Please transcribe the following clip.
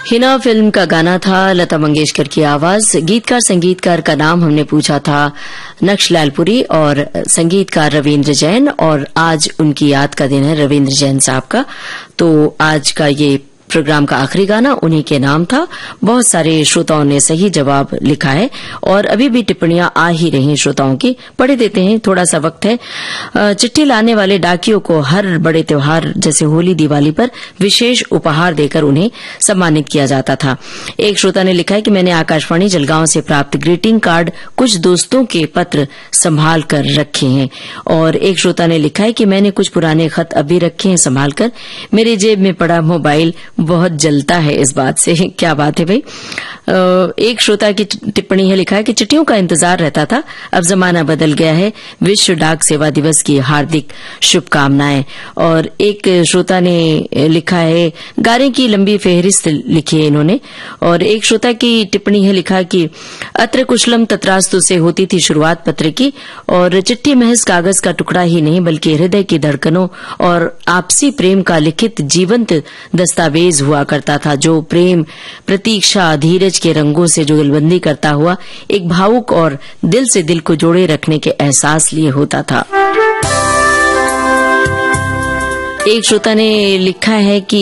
Hina film का गाना था, लता मंगेशकर की आवाज। गीतकार संगीतकार का नाम हमने पूछा था नक्श लालपुरी और संगीतकार रविंद्र जैन, और आज उनकी याद का दिन है रविंद्र जैन साहब का। तो आज का ये प्रोग्राम का आखिरी गाना उन्हीं के नाम था। बहुत सारे श्रोताओं ने सही जवाब लिखा है और अभी भी टिप्पणियां आ ही रही श्रोताओं की। पढ़े देते हैं, थोड़ा सा वक्त है। चिट्ठी लाने वाले डाकियों को हर बड़े त्योहार जैसे होली दिवाली पर विशेष उपहार देकर उन्हें सम्मानित किया जाता था। एक श्रोता ने लिखा है कि मैंने आकाशवाणी जलगांव से प्राप्त ग्रीटिंग कार्ड कुछ दोस्तों के पत्र संभाल कर रखे हैं। और एक श्रोता ने लिखा है कि मैंने कुछ पुराने खत अभी रखे हैं संभाल कर। मेरी जेब में पड़ा मोबाइल बहुत जलता है इस बात से। क्या बात है भाई। एक श्रोता की टिप्पणी है, लिखा है कि चिट्ठियों का इंतजार रहता था, अब जमाना बदल गया है। विश्व डाक सेवा दिवस की हार्दिक शुभकामनाएं। और एक श्रोता ने लिखा है, गारे की लंबी फेहरिस्त लिखी है इन्होंने। और एक श्रोता की टिप्पणी है, लिखा कि अत्र कुशलम तत्रास्तु से होती थी शुरुआत पत्र की, और चिट्ठी महज कागज का टुकड़ा ही नहीं बल्कि हृदय की धड़कनों और आपसी प्रेम का लिखित जीवंत दस्तावेज हुआ करता था, जो प्रेम, प्रतीक्षा, धीरज के रंगों से जुगलबंदी करता हुआ एक भावुक और दिल से दिल को जोड़े रखने के एहसास लिए होता था। एक श्रोता ने लिखा है कि